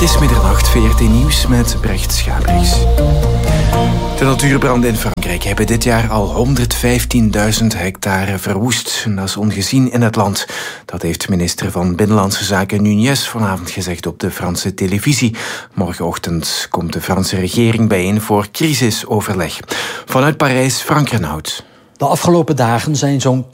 is middernacht, VRT Nieuws met Brecht Schabriks. De natuurbranden in Frankrijk hebben dit jaar al 115.000 hectare verwoest. En dat is ongezien in het land. Dat heeft minister van Binnenlandse Zaken Nunez vanavond gezegd op de Franse televisie. Morgenochtend komt de Franse regering bijeen voor crisisoverleg. Vanuit Parijs, Frank Renaud. De afgelopen dagen zijn zo'n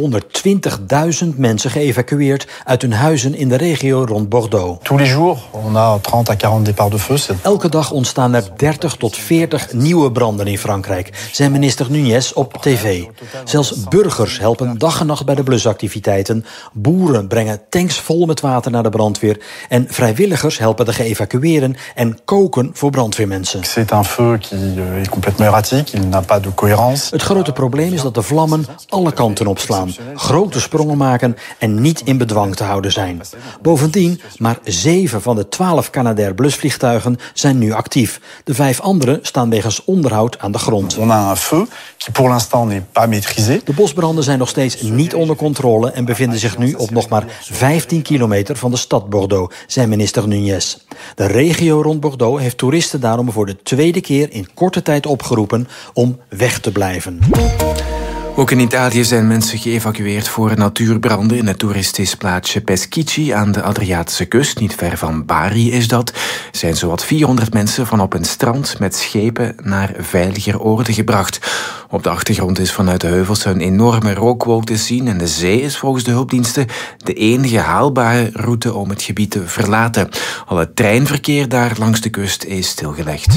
220.000 mensen geëvacueerd uit hun huizen in de regio rond Bordeaux. Tous les jours, on a 30 à 40 départs de feu. Elke dag ontstaan er 30 tot 40 nieuwe branden in Frankrijk, zei minister Nunez op tv. Zelfs burgers helpen dag en nacht bij de blusactiviteiten. Boeren brengen tanks vol met water naar de brandweer. En vrijwilligers helpen de geëvacueerden en koken voor brandweermensen. C'est un feu qui est complètement erratique, il n'a pas de cohérence. Het grote probleem is dat de vlammen alle kanten opslaan, grote sprongen maken en niet in bedwang te houden zijn. Bovendien, maar 7 van de 12 Canadair blusvliegtuigen zijn nu actief. De 5 andere staan wegens onderhoud aan de grond. On a un feu qui pour l'instant n'est pas maîtrisé. De bosbranden zijn nog steeds niet onder controle en bevinden zich nu op nog maar 15 kilometer van de stad Bordeaux, zei minister Nunez. De regio rond Bordeaux heeft toeristen daarom voor de tweede keer in korte tijd opgeroepen om weg te blijven. Ook in Italië zijn mensen geëvacueerd voor natuurbranden in het toeristisch plaatsje Peschici aan de Adriatische kust. Niet ver van Bari is dat. Er zijn zowat 400 mensen van op een strand met schepen naar veiliger oorden gebracht. Op de achtergrond is vanuit de heuvels een enorme rookwolk te zien en de zee is volgens de hulpdiensten de enige haalbare route om het gebied te verlaten. Al het treinverkeer daar langs de kust is stilgelegd.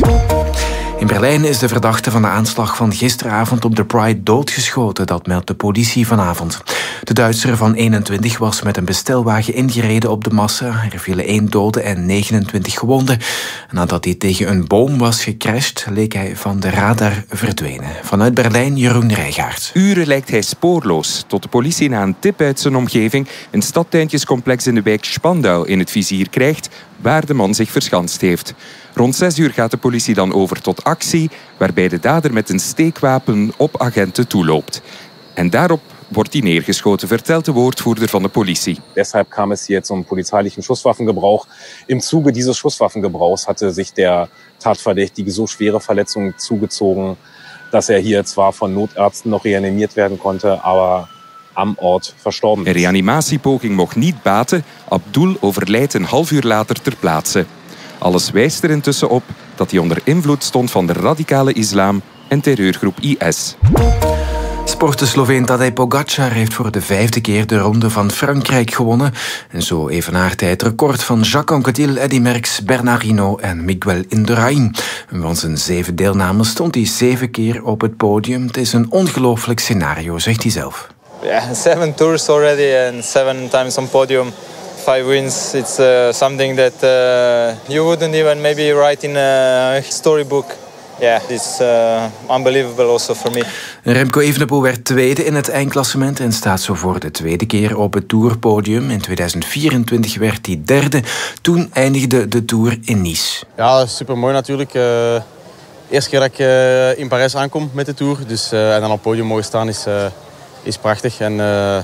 In Berlijn is de verdachte van de aanslag van gisteravond op de Pride doodgeschoten. Dat meldt de politie vanavond. De Duitser van 21 was met een bestelwagen ingereden op de massa. Er vielen 1 dode en 29 gewonden. Nadat hij tegen een boom was gecrashed, leek hij van de radar verdwenen. Vanuit Berlijn, Jeroen Rijgaard. Uren lijkt hij spoorloos, tot de politie na een tip uit zijn omgeving een stadtuintjescomplex in de wijk Spandau in het vizier krijgt, waar de man zich verschanst heeft. Rond 6 uur gaat de politie dan over tot actie, waarbij de dader met een steekwapen op agenten toeloopt. En daarop wordt hij neergeschoten, vertelt de woordvoerder van de politie. Deshalb kam es hier zum polizeilichen Schusswaffengebrauch. Im Zuge dieses Schusswaffengebrauchs hatte sich der Tatverdächtige so schwere Verletzungen zugezogen, dass hier zwar von Notärzten noch reanimiert werden konnte, aber am Ort verstorben. Een reanimatiepoging mocht niet baten. Abdul overlijdt een half uur later ter plaatse. Alles wijst er intussen op dat hij onder invloed stond van de radicale islam en terreurgroep IS. Sporter Sloveen Tadej Pogačar heeft voor de 5e keer de Ronde van Frankrijk gewonnen. En zo evenaart hij het record van Jacques Anquetil, Eddy Merckx, Bernard Hinault en Miguel Indurain. Van zijn 7 deelnames stond hij 7 keer op het podium. Het is een ongelooflijk scenario, zegt hij zelf. Yeah, 7 tours already and 7 times on podium. 5 wins. It's something that you wouldn't even maybe write in a storybook. Yeah, it's unbelievable also for me. Remco Evenepoel werd tweede in het eindklassement en staat zo voor de 2e keer op het Tourpodium. In 2024 werd hij 3e. Toen eindigde de Tour in Nice. Ja, super mooi natuurlijk. Eerste keer dat ik in Parijs aankom met de Tour. Dus, en dan op het podium mogen staan is prachtig. En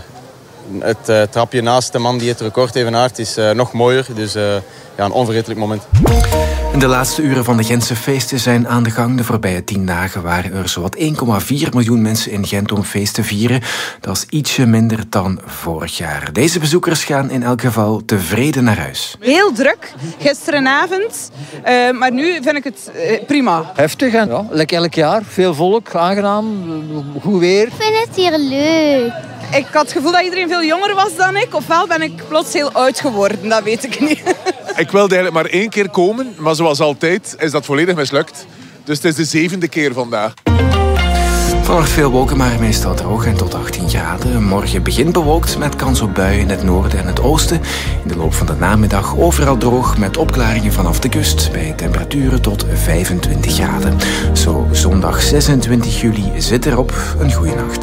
het trapje naast de man die het record evenaart is nog mooier. Dus ja, een onvergetelijk moment. De laatste uren van de Gentse feesten zijn aan de gang. De voorbije 10 dagen waren er zowat 1,4 miljoen mensen in Gent om feest te vieren. Dat is ietsje minder dan vorig jaar. Deze bezoekers gaan in elk geval tevreden naar huis. Heel druk, gisterenavond. Maar nu vind ik het prima. Heftig en ja, lekker elk jaar. Veel volk, aangenaam, goed weer. Ik vind het hier leuk. Ik had het gevoel dat iedereen veel jonger was dan ik. Ofwel ben ik plots heel oud geworden, dat weet ik niet. Ik wilde eigenlijk maar 1 keer komen, maar zoals altijd is dat volledig mislukt. Dus het is de 7e keer vandaag. Vannacht veel wolken, maar meestal droog en tot 18 graden. Morgen begint bewolkt met kans op buien in het noorden en het oosten. In de loop van de namiddag overal droog met opklaringen vanaf de kust. Bij temperaturen tot 25 graden. Zo zondag 26 juli zit erop. Een goede nacht.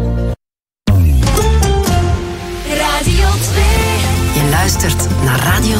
Je luistert naar Radio